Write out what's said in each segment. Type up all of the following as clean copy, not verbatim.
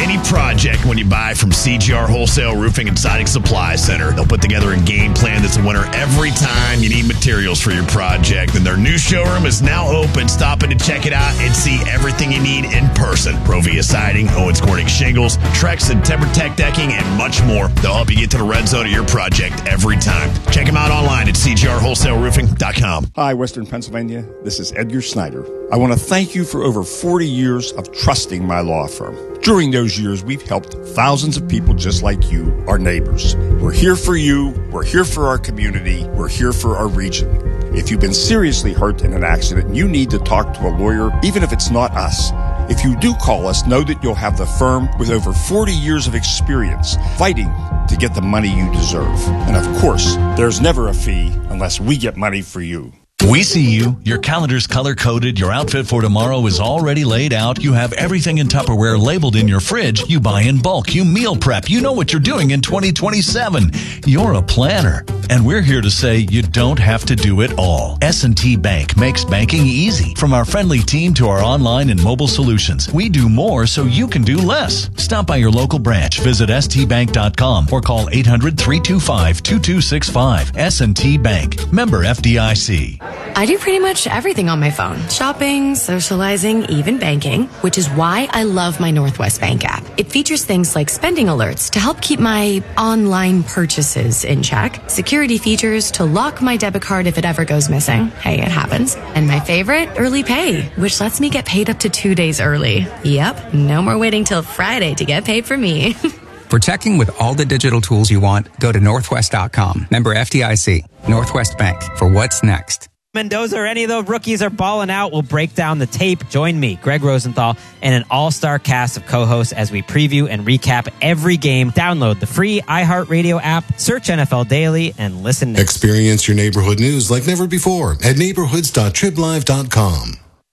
any project when you buy from CGR Wholesale Roofing and Siding Supply Center. They'll put together a game plan that's a winner every time you need materials for your project. And their new showroom is now open. Stop in to check it out and see everything you need in person. Provia Siding, Owens Corning Shingles, Trex and TimberTech Decking, and much more. They'll help you get to the red zone of your project every time. Check them out online at cgrwholesaleroofing.com. Hi, Western Pennsylvania. This is Edgar Snyder. I want to thank you for over 40 years of trusting my law firm. During those years, we've helped thousands of people just like you, our neighbors. We're here for you. We're here for our community. We're here for our region. If you've been seriously hurt in an accident, you need to talk to a lawyer, even if it's not us. If you do call us, know that you'll have the firm with over 40 years of experience fighting to get the money you deserve. And of course, there's never a fee unless we get money for you. We see you. Your calendar's color-coded. Your outfit for tomorrow is already laid out. You have everything in Tupperware labeled in your fridge. You buy in bulk. You meal prep. You know what you're doing in 2027. You're a planner. And we're here to say you don't have to do it all. S&T Bank makes banking easy. From our friendly team to our online and mobile solutions, we do more so you can do less. Stop by your local branch. Visit stbank.com or call 800-325-2265. S&T Bank. Member FDIC. I do pretty much everything on my phone. Shopping, socializing, even banking, which is why I love my Northwest Bank app. It features things like spending alerts to help keep my online purchases in check, security features to lock my debit card if it ever goes missing. Hey, it happens. And my favorite, early pay, which lets me get paid up to 2 days early. Yep, no more waiting till Friday to get paid for me. For checking with all the digital tools you want, go to Northwest.com. Member FDIC. Northwest Bank. For what's next. Mendoza or any of the rookies are balling out. We'll break down the tape. Join me, Greg Rosenthal, and an all-star cast of co-hosts as we preview and recap every game. Download the free iHeartRadio app, search NFL Daily, and listen next. Experience your neighborhood news like never before at neighborhoods.triblive.com.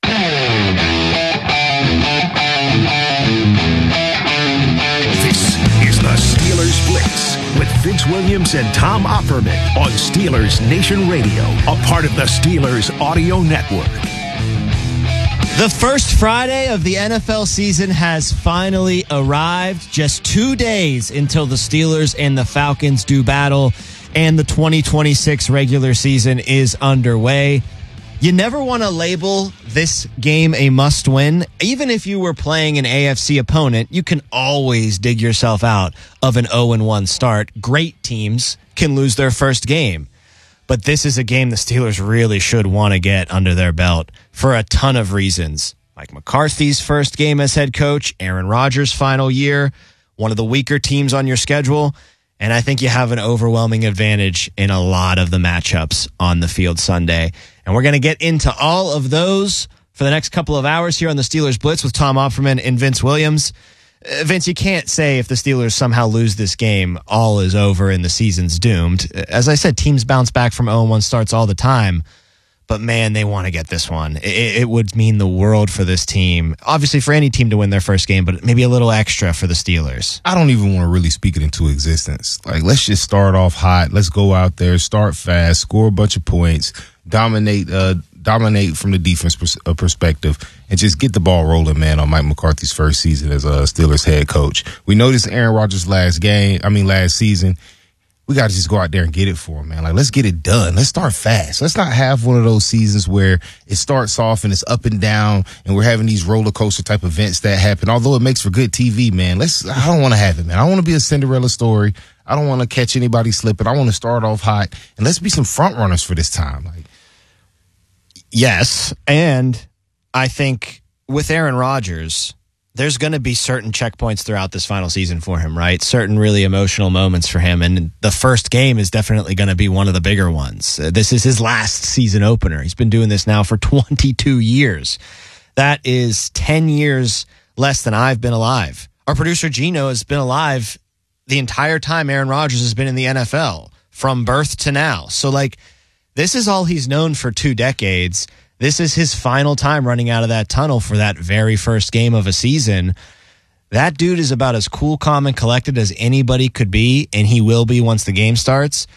Steelers Blitz with Vince Williams and Tom Opperman on Steelers Nation Radio, a part of the Steelers Audio Network. The first Friday of the NFL season has finally arrived. Just 2 days until the Steelers and the Falcons do battle, and the 2026 regular season is underway. You never want to label this game a must-win. Even if you were playing an AFC opponent, you can always dig yourself out of an 0-1 start. Great teams can lose their first game. But this is a game the Steelers really should want to get under their belt for a ton of reasons. Mike McCarthy's first game as head coach, Aaron Rodgers' final year, one of the weaker teams on your schedule, and I think you have an overwhelming advantage in a lot of the matchups on the field Sunday. And we're going to get into all of those for the next couple of hours here on the Steelers Blitz with Tom Opperman and Vince Williams. Vince, you can't say if the Steelers somehow lose this game, all is over and the season's doomed. As I said, teams bounce back from 0-1 starts all the time. But, man, they want to get this one. It would mean the world for this team. Obviously, for any team to win their first game, but maybe a little extra for the Steelers. I don't even want to really speak it into existence. Like, let's just start off hot. Let's go out there, start fast, score a bunch of points, dominate from the defense perspective, and just get the ball rolling, man, on Mike McCarthy's first season as a Steelers head coach. We noticed Aaron Rodgers last season. We got to just go out there and get it for him, man. Like, let's get it done. Let's start fast. Let's not have one of those seasons where it starts off and it's up and down and we're having these roller coaster type events that happen. Although it makes for good TV, man. I don't want to have it, man. I don't want to be a Cinderella story. I don't want to catch anybody slipping. I want to start off hot, and let's be some front runners for this time. Like, yes, and I think with Aaron Rodgers, there's going to be certain checkpoints throughout this final season for him, right? Certain really emotional moments for him. And the first game is definitely going to be one of the bigger ones. This is his last season opener. He's been doing this now for 22 years. That is 10 years less than I've been alive. Our producer Gino has been alive the entire time Aaron Rodgers has been in the NFL, from birth to now. So, this is all he's known for 2 decades. This is his final time running out of that tunnel for that very first game of a season. That dude is about as cool, calm, and collected as anybody could be, and he will be once the game starts.